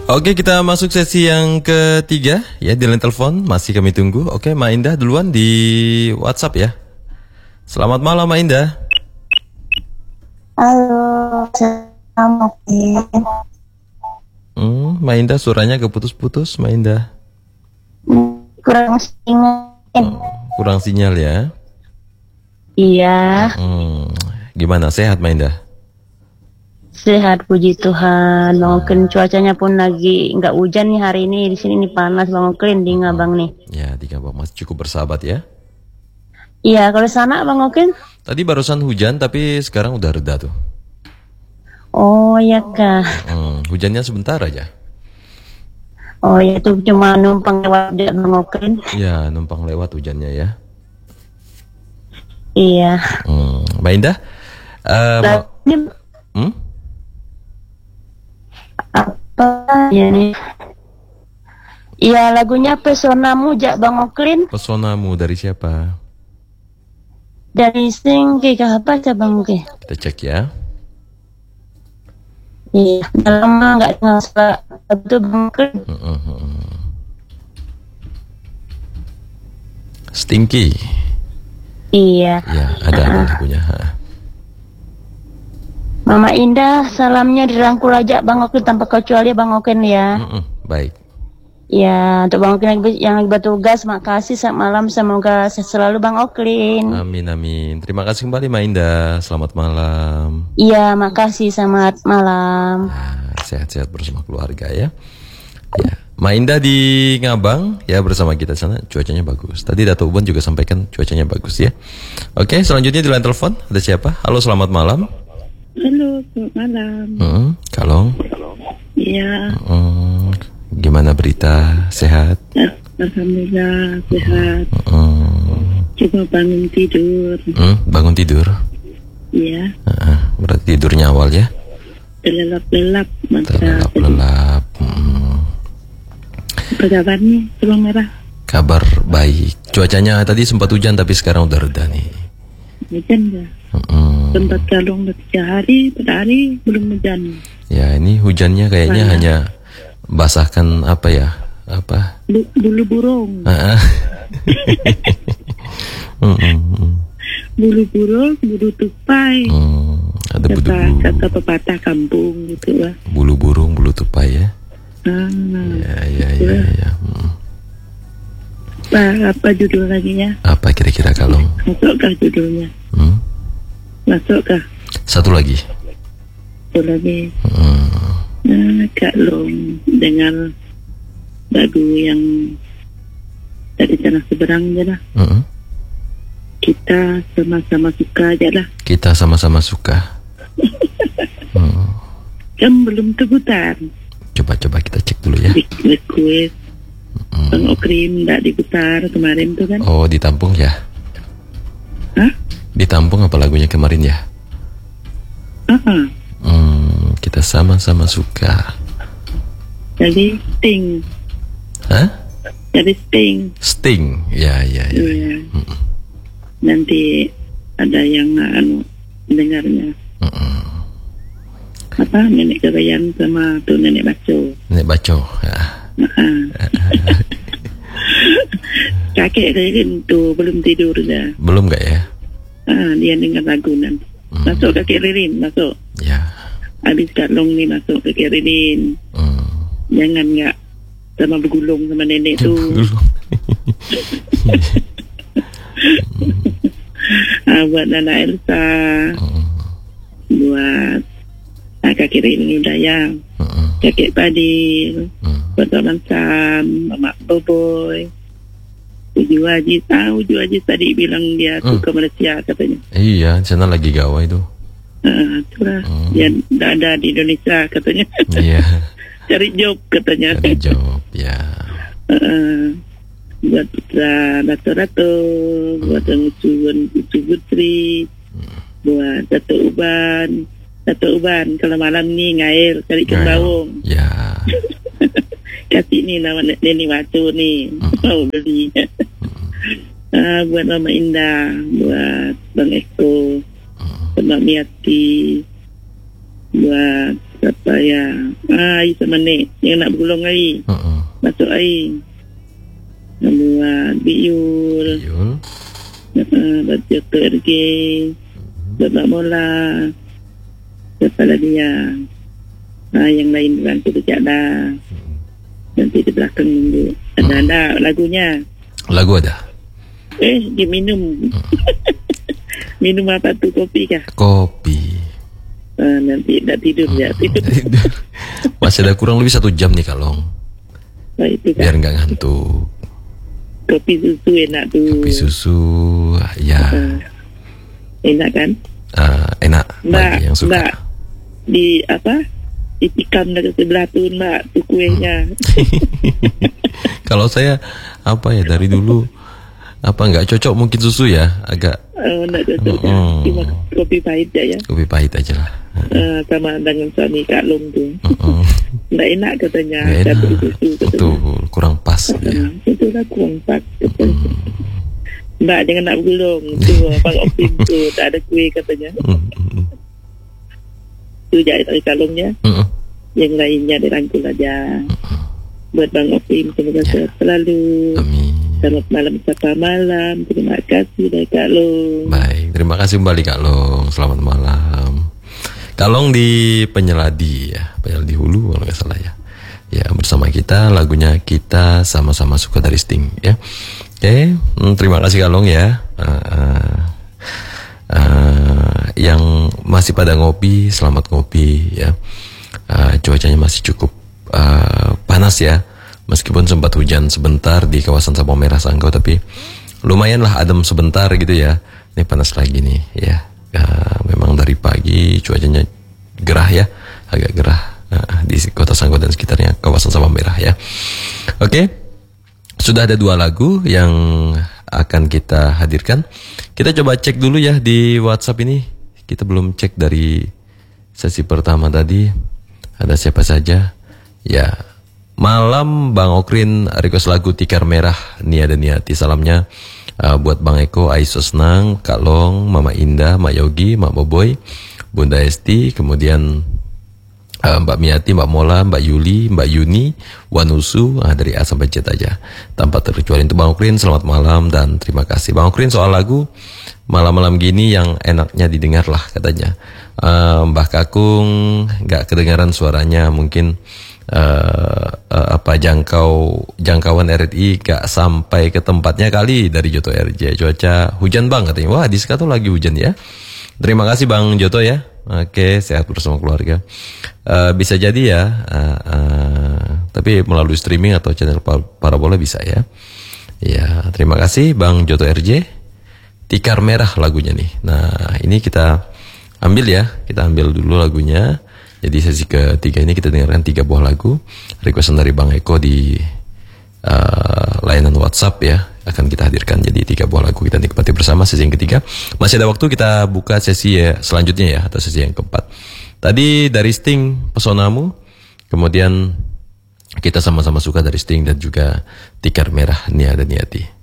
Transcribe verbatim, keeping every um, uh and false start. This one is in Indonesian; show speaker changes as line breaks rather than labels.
Oke, kita masuk sesi yang ketiga ya, di line telepon masih kami tunggu. Oke, Mak Indah duluan di WhatsApp ya. Selamat malam Mak Indah.
Halo, selamat malam.
Hmm, Mak Indah suaranya keputus-putus, Mak Indah.
Kurang sinyal.
Oh, kurang sinyal ya.
Iya.
Hmm, gimana, sehat Mak Indah?
Sehat, puji Tuhan. Bang Oklin, cuacanya pun lagi nggak hujan nih hari ini. Di sini nih panas Bang Oklin, di Ngabang nih.
Ya, di Ngabang masih cukup bersahabat ya.
Iya, kalau di sana Bang Oklin?
Tadi barusan hujan tapi sekarang udah reda tuh.
Oh ya kah.
Hmm, hujannya sebentar aja.
Oh ya, itu cuma numpang lewat deh Bang Oklin.
Ya, numpang lewat hujannya ya.
Iya.
Hmm, Mbak Indah. Uh,
Nah, ini
hmm?
apa ya nih? Iya, lagunya Pesonamu Jak Bang Oklin.
Pesonamu dari siapa?
Dari sing ke apa aja Bang Oklin?
Kita cek ya.
Iya, udah lama nggak dengar suara itu Bang Oklin.
Hmm, hmm, hmm. Stinky.
Iya.
Ya, ada ada lagunya. Ha.
Mama Indah, salamnya dirangkul aja Bang Oklin tanpa kecuali Bang Oklin ya.
Hmm, hmm, baik.
Ya, untuk Bang Oklin yang lagi bertugas, makasih, selamat malam, semoga sehat selalu Bang Oklin.
Amin amin. Terima kasih kembali Mbak Indah. Selamat malam.
Iya, makasih, selamat malam.
Nah, sehat-sehat bersama keluarga ya. Ya, Mbak Indah di Ngabang ya bersama kita sana, cuacanya bagus. Tadi Dato' Uban juga sampaikan cuacanya bagus ya. Oke, selanjutnya di line telepon ada siapa? Halo, selamat malam.
Halo, selamat malam.
Hmm, Kalong.
Iya,
Hmm, gimana berita? Sehat?
alhamdulillah sehat.
Hmm,
Cuma bangun tidur.
hmm, bangun tidur.
Iya,
Ah, berarti tidurnya awal ya?
terlelap-lelap mata.
Terlelap-lelap. Hmm.
Apa kabarnya, Tulang Merah?
Kabar baik. Cuacanya tadi sempat hujan tapi sekarang udah reda nih.
Hujan nggak?
Mm-mm.
Tempat kalung udah tiga hari, pada hari belum hujan.
Ya ini hujannya kayaknya
Mana?
hanya basahkan apa ya? Apa?
Bu- bulu burung,
Ah, ah. Mm-mm.
bulu burung, bulu tupai.
Hmm, ada
Kata,
bulu,
kata pepatah kampung gitu lah.
bulu burung, bulu tupai ya.
Ah,
Ya, ya, ya, ya. Hmm.
apa, apa judul laginya?
Apa kira-kira Kalong?
Masukkah judulnya?
Hmm?
Masukkah?
Satu lagi.
Satu lagi.
Hmm.
Nah, Kak Long dengar lagu yang dari tanah seberang aja lah.
Mm-mm.
Kita sama-sama suka aja lah.
Kita sama-sama suka. Hmm.
Kan belum terputar.
Coba-coba kita cek dulu ya.
Di request Bang Okrim nggak diputar kemarin tuh kan?
Oh, ditampung ya?
Hah?
Ditampung apa lagunya kemarin ya?
Ah,
Hmm, kita sama-sama suka.
jadi Sting,
Hah?
jadi Sting.
Sting. Ya, ya, ya.
Iya. Nanti ada yang anu dengarnya.
Mm-mm.
Apa nenek kebayan sama tuh nenek baco.
Nek baco. Ya.
Ah. Kakek Ririn tuh belum tidur dah.
Belum gak ya?
Ah, dia dengar lagu nanti. Masuk kakek Ririn, masuk.
Ya.
Habis Kak Long nih masuk kakek Ririn.
Hmm.
Jangan nggak sama bergulung sama nenek tuh. Ah, buat Nana Elsa,
Hmm.
buat ah, kakek Ririn Hidayah,
Hmm.
kakek Padil,
Hmm.
buat Orang Sam, Mama Boboy. Uju Aziz, ah Uju Aziz tadi bilang dia
Hmm.
suka Malaysia katanya.
Iya, di sana lagi gawe itu.
Ah, itulah
Hmm.
dia dah ada di Indonesia katanya.
Iya.
Cari job katanya.
Ada jawab ya.
Ah, buat Putra Dato-Dato, buat yang Ucuan Ucu Putri, buat Dato Uban, Dato Uban kalau malam ni ngair cari ikan
Ngair.
bawang.
Ya.
Kasih ni nama nenek batu ni. Mau beli. Ah, buat Mama Indah, buat Bang Eko, buat Mak Miati, buat Siapa ya? Ah, Ai sama Nek yang nak bergulung air.
Uh-uh.
Masuk air. Buat Biul.
Yul.
Uh, buat Joto R G. Buat Mak Mola. Siapa lagi ya? Ah, yang lain bantu kejap dah. Nanti di belakang dulu. Ada ada lagunya.
Lagu ada.
Eh, dia minum. Minum apa tu, kopi kah?
Kopi.
Ah, nanti tak tidur ya. Tidur.
Masih ada kurang lebih satu jam nih Kalong.
Ah, itu kan.
Biar nggak ngantuk.
Kopi susu enak tu.
Kopi susu, ya.
Ah, enak kan?
Ah, enak
Mbak,
bagi yang suka.
Mbak, di apa? Ditikam dari sebelah tu Mbak, tu kuehnya.
Kalau saya apa ya dari dulu apa nggak cocok mungkin susu ya, agak
Oh, nak cocok
Oh, oh.
Cuma kopi pahit je ya.
kopi pahit aja lah.
Ah, sama dengan suami Kak Long tu.
Oh,
Nggak enak katanya.
nggak enak.
Satu susu katanya.
Betul, kurang pas. Ya.
Ah, itu lah kurang pas. Mbak, jangan nak bergulung. Tu Abang Opim tu tak ada kuih katanya.
Mm, mm, mm.
Tu je dari kalungnya.
Mm, mm.
Yang lainnya dirangkul aja. Buat Bang Opim, semoga
Ya.
sehat selalu.
Amin.
Selamat malam, sapa malam. Terima kasih dari Kak Long.
Baik, terima kasih kembali Kak Long. Selamat malam. Kak Long di Penyeladi ya, Penyeladi Hulu kalau nggak salah ya. Ya, bersama kita lagunya Kita Sama-Sama Suka dari Sting ya. Oke, hmm, terima kasih Kak Long ya. Uh, uh, uh, yang masih pada ngopi, selamat ngopi ya. Uh, cuacanya masih cukup uh, panas ya. Meskipun sempat hujan sebentar di kawasan Sabang Merah Sanggau, tapi lumayanlah adem sebentar gitu ya. Ini panas lagi nih ya. Uh, memang dari pagi cuacanya gerah ya, agak gerah uh, di kota Sanggau dan sekitarnya kawasan Sabang Merah ya. Oke, sudah ada dua lagu yang akan kita hadirkan. Kita coba cek dulu ya di WhatsApp ini. Kita belum cek dari sesi pertama tadi ada siapa saja ya. Malam Bang Okrin request lagu Tikar Merah Nia dan Niati. Salamnya uh, buat Bang Eko, Aiso Senang, Kak Long, Mama Indah, Mak Yogi, Mak Boboy, Bunda Esti, kemudian uh, Mbak Miati, Mbak Mola, Mbak Yuli, Mbak Yuni, Wanusu, uh, dari A sampai Z aja tanpa terkecuali. Untuk Bang Okrin selamat malam dan terima kasih. Bang Okrin, soal lagu malam-malam gini yang enaknya didengar lah katanya. uh, Mbah Kakung gak kedengaran suaranya, mungkin Uh, uh, apa jangkau jangkauan R R I gak sampai ke tempatnya kali dari Joto R J. Cuaca hujan bang katanya. Wah, di Sika tuh lagi hujan ya. Terima kasih Bang Joto ya. Oke, sehat bersama keluarga. Uh, bisa jadi ya. Uh, uh, tapi melalui streaming atau channel Parabola bisa ya. Ya, terima kasih Bang Joto R J. Tikar Merah lagunya nih. Nah, ini kita ambil ya. Kita ambil dulu lagunya. Jadi sesi ketiga ini kita dengarkan tiga buah lagu requestan dari Bang Eko di uh, layanan WhatsApp ya, akan kita hadirkan. Jadi tiga buah lagu kita nikmati bersama sesi yang ketiga. Masih ada waktu kita buka sesi ya, selanjutnya ya, atau sesi yang keempat. Tadi dari Sting Pesonamu, kemudian Kita Sama-Sama Suka dari Sting, dan juga Tikar Merah Nia dan Niati.